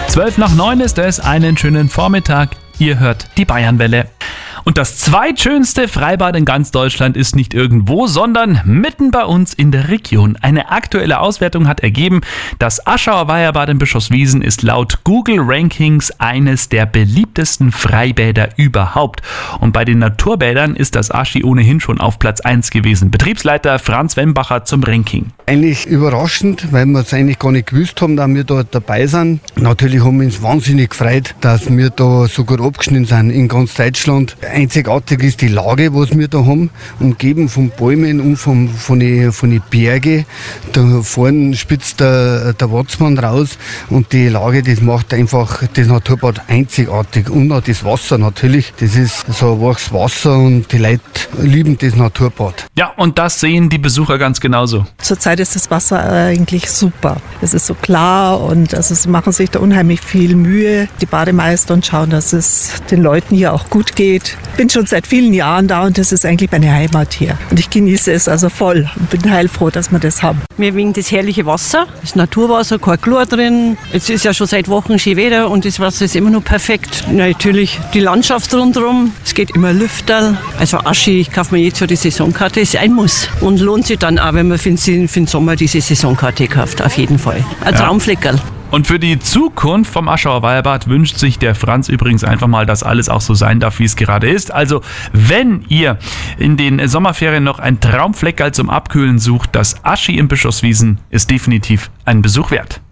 8:12 ist es, einen schönen Vormittag. Ihr hört die Bayernwelle. Und das zweitschönste Freibad in ganz Deutschland ist nicht irgendwo, sondern mitten bei uns in der Region. Eine aktuelle Auswertung hat ergeben, das Aschauer Weiherbad in Bischofswiesen ist laut Google Rankings eines der beliebtesten Freibäder überhaupt. Und bei den Naturbädern ist das Aschi ohnehin schon auf Platz 1 gewesen. Betriebsleiter Franz Wembacher zum Ranking. Eigentlich überraschend, weil wir es eigentlich gar nicht gewusst haben, dass wir dort dabei sind. Natürlich haben wir uns wahnsinnig gefreut, dass wir da so gut abgeschnitten sind in ganz Deutschland. Einzigartig ist die Lage, was wir da haben, umgeben von Bäumen und von den Bergen. Da vorne spitzt der Watzmann raus und die Lage, das macht einfach das Naturbad einzigartig. Und auch das Wasser natürlich, das ist so ein waches Wasser und die Leute lieben das Naturbad. Ja, und das sehen die Besucher ganz genauso. Zurzeit ist das Wasser eigentlich super. Es ist so klar und sie machen sich da unheimlich viel Mühe, die Bademeister, und schauen, dass es den Leuten hier auch gut geht. Ich bin schon seit vielen Jahren da und das ist eigentlich meine Heimat hier. Und ich genieße es also voll und bin heilfroh, dass wir das haben. Mir wegen das herrliche Wasser, das Naturwasser, kein Chlor drin. Jetzt ist ja schon seit Wochen schön Wetter und das Wasser ist immer noch perfekt. Natürlich die Landschaft rundherum, es geht immer Lüfterl. Also Aschi, ich kaufe mir jetzt für die Saisonkarte, ist ein Muss. Und lohnt sich dann auch, wenn man für den Sommer diese Saisonkarte kauft, auf jeden Fall. Ein Traumfleckerl. Und für die Zukunft vom Aschauer Weiherbad wünscht sich der Franz übrigens einfach mal, dass alles auch so sein darf, wie es gerade ist. Also, wenn ihr in den Sommerferien noch ein Traumfleckerl zum Abkühlen sucht, das Aschi in Bischofswiesen ist definitiv einen Besuch wert.